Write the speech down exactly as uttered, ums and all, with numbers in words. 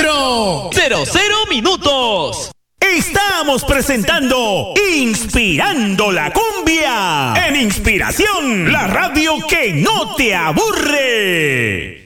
veinticuatro cero cero minutos. Estamos presentando Inspirando la Cumbia en Inspiración, la radio que no te aburre.